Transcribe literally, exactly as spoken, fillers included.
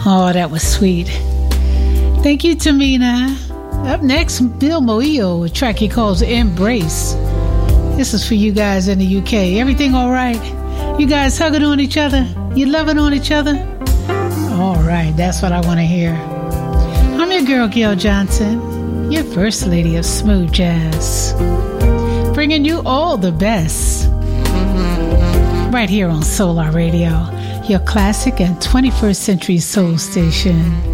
Oh, that was sweet. Thank you, Tamina. Up next, Bill Moio, a track he calls Embrace. This is for you guys in the U K. Everything all right? You guys hugging on each other? You loving on each other? All right, that's what I want to hear. I'm your girl, Gail Johnson, your first lady of smooth jazz, bringing you all the best right here on Solar Radio, your classic and twenty-first century soul station.